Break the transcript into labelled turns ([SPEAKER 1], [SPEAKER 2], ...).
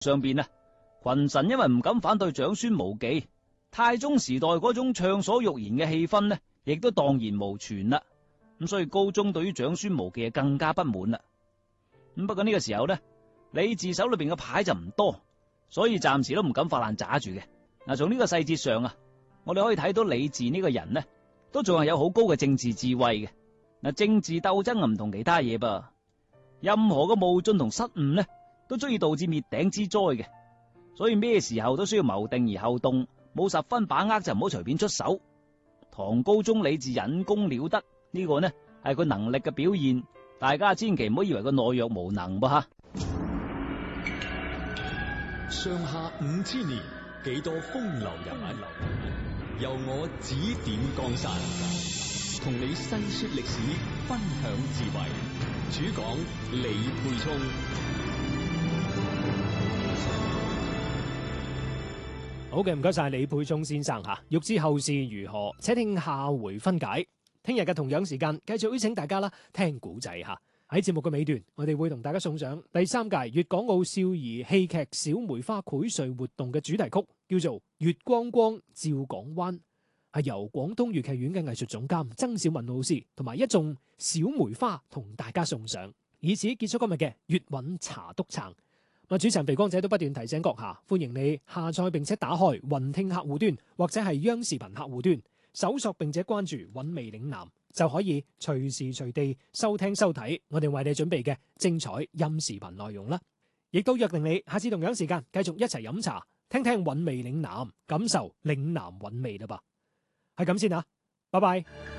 [SPEAKER 1] 上邊啊，群臣因為唔敢反對長孫無忌，太宗時代嗰種暢所欲言嘅氣氛呢，亦都蕩然無存啦。咁所以高宗對於長孫無忌更加不滿啦。咁不過呢個時候呢，李治手裏邊嘅牌就唔多，所以暫時都唔敢發爛渣住嘅。嗱，從呢個細節上啊，我哋可以睇到李治呢個人呢，都仲係有好高嘅政治智慧嘅。嗱，政治鬥爭唔同其他嘢噃，任何嘅冒進同失誤呢，都足以導致滅頂之災嘅。所以咩時候都需要謀定而後動，冇十分把握就唔好隨便出手。唐高宗李治引功了得，呢個呢係佢能力嘅表現，大家千祈唔好以為佢懦弱無能噃吓。
[SPEAKER 2] 上下5000年，幾多風流人物，由我指點江山，同你細說歷史，分享智慧。主講李沛聰。
[SPEAKER 3] 好嘅，唔該晒李沛聰先生吓。欲知後事如何，且聽下回分解。聽日嘅同樣時間，繼續邀請大家啦聽古仔吓。喺節目嘅尾段，我哋會同大家送上第3屆粵港澳少兒戲劇小梅花薈萃活動嘅主題曲，叫做《月光光照港灣》，係由廣東粵劇院嘅藝術總監曾小文老師同埋一眾小梅花同大家送上，以此結束今日嘅粵韻茶篤撐。主持人肥光仔都不斷提醒閣下，歡迎你下載並且打開雲聽客戶端或者係央視頻客戶端，搜索並且關注韻味嶺南，就可以隨時隨地收聽收睇我哋為你準備嘅精彩音視頻內容啦。亦都約定你下次同樣時間繼續一齊飲茶，聽聽韻味嶺南，感受嶺南韻味啦噃。係咁先啊，拜拜。